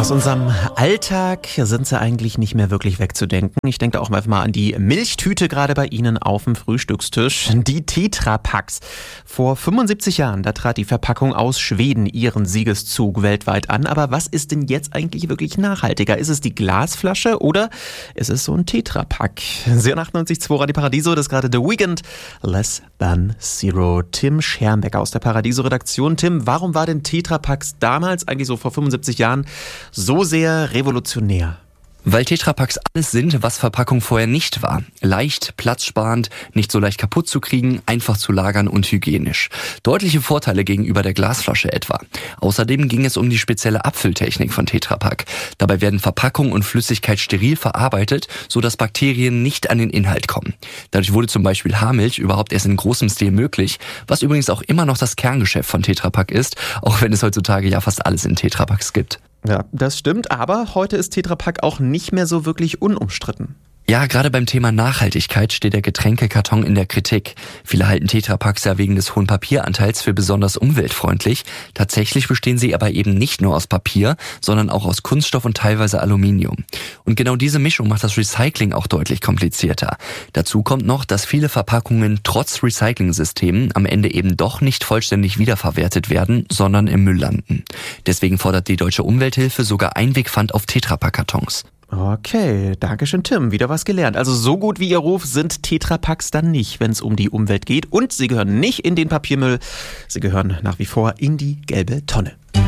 Aus unserem Alltag sind sie eigentlich nicht mehr wirklich wegzudenken. Ich denke auch einfach mal an die Milchtüte gerade bei Ihnen auf dem Frühstückstisch. Die Tetra Paks. Vor 75 Jahren, da trat die Verpackung aus Schweden ihren Siegeszug weltweit an. Aber was ist denn jetzt eigentlich wirklich nachhaltiger? Ist es die Glasflasche oder ist es so ein Tetra Pak? 98.2 Radio Paradiso, das ist gerade The Weekend. Less Than Zero. Tim Schermbecker aus der Paradiso-Redaktion. Tim, warum war denn Tetra Paks damals, eigentlich so vor 75 Jahren, so sehr revolutionär? Weil Tetra Paks alles sind, was Verpackung vorher nicht war. Leicht, platzsparend, nicht so leicht kaputt zu kriegen, einfach zu lagern und hygienisch. Deutliche Vorteile gegenüber der Glasflasche etwa. Außerdem ging es um die spezielle Abfülltechnik von Tetra Pak. Dabei werden Verpackung und Flüssigkeit steril verarbeitet, sodass Bakterien nicht an den Inhalt kommen. Dadurch wurde zum Beispiel Haarmilch überhaupt erst in großem Stil möglich, was übrigens auch immer noch das Kerngeschäft von Tetra Pak ist, auch wenn es heutzutage ja fast alles in Tetra Paks gibt. Ja, das stimmt, aber heute ist Tetra Pak auch nicht mehr so wirklich unumstritten. Ja, gerade beim Thema Nachhaltigkeit steht der Getränkekarton in der Kritik. Viele halten Tetra Paks ja wegen des hohen Papieranteils für besonders umweltfreundlich. Tatsächlich bestehen sie aber eben nicht nur aus Papier, sondern auch aus Kunststoff und teilweise Aluminium. Und genau diese Mischung macht das Recycling auch deutlich komplizierter. Dazu kommt noch, dass viele Verpackungen trotz Recycling-Systemen am Ende eben doch nicht vollständig wiederverwertet werden, sondern im Müll landen. Deswegen fordert die Deutsche Umwelthilfe sogar Einwegpfand auf Tetra Pak-Kartons. Okay, danke schön, Tim. Wieder was gelernt. Also so gut wie Ihr Ruf sind Tetra Paks dann nicht, wenn es um die Umwelt geht. Und sie gehören nicht in den Papiermüll. Sie gehören nach wie vor in die gelbe Tonne.